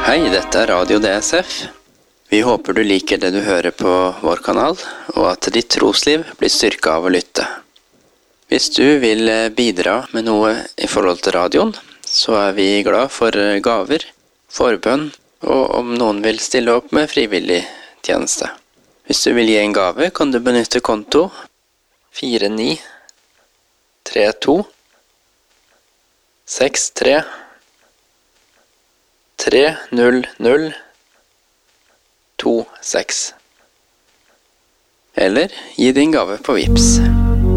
Hei, dette Radio DSF. Vi håper du liker det du hører på vår kanal, og at ditt trosliv blir styrket av å lytte. Hvis du vil bidra med noe i forhold til radioen, så vi glad for gaver, forbønn, og om noen vil stille opp med frivillig tjeneste. Hvis du vil gi en gave, kan du benytte konto 4932 63 30026. Eller gi din gave på Vipps.